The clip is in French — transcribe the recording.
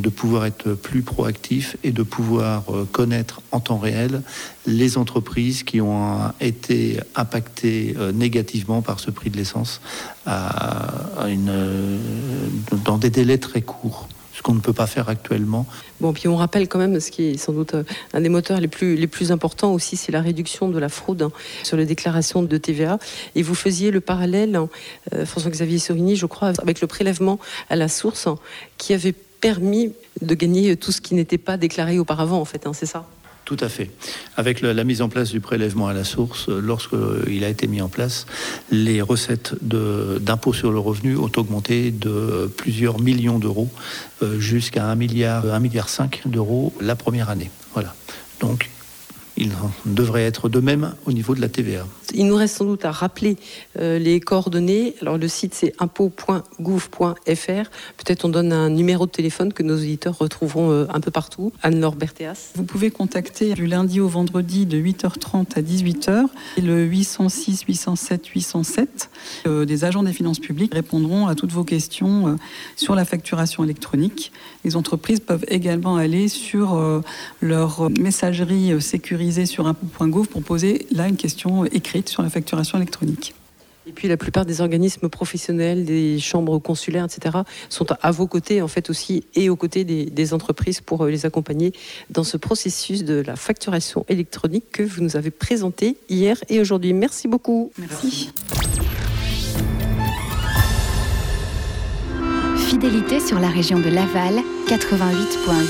de pouvoir être plus proactif et de pouvoir connaître en temps réel les entreprises qui ont été impactées négativement par ce prix de l'essence dans des délais très courts, ce qu'on ne peut pas faire actuellement. Bon, puis on rappelle quand même, ce qui est sans doute un des moteurs les plus importants aussi, c'est la réduction de la fraude sur les déclarations de TVA. Et vous faisiez le parallèle, François-Xavier Sorigny, je crois, avec le prélèvement à la source, qui avait permis de gagner tout ce qui n'était pas déclaré auparavant, en fait, c'est ça ? Tout à fait. Avec la mise en place du prélèvement à la source, lorsqu'il a été mis en place, les recettes d'impôt sur le revenu ont augmenté de plusieurs millions d'euros jusqu'à 1,5 milliard d'euros la première année. Voilà. Donc, il devrait être de même au niveau de la TVA. Il nous reste sans doute à rappeler les coordonnées. Alors le site c'est impôt.gouv.fr. Peut-être on donne un numéro de téléphone que nos auditeurs retrouveront un peu partout. Anne-Laure Berthéas. Vous pouvez contacter du lundi au vendredi de 8h30 à 18h le 806 807 807. Des agents des finances publiques répondront à toutes vos questions sur la facturation électronique. Les entreprises peuvent également aller sur leur messagerie sécurisée sur impôt.gouv pour poser là une question écrite sur la facturation électronique. Et puis la plupart des organismes professionnels, des chambres consulaires, etc. sont à vos côtés en fait aussi et aux côtés des entreprises pour les accompagner dans ce processus de la facturation électronique que vous nous avez présenté hier et aujourd'hui. Merci beaucoup. Merci. Fidélité sur la région de Laval, 88.8.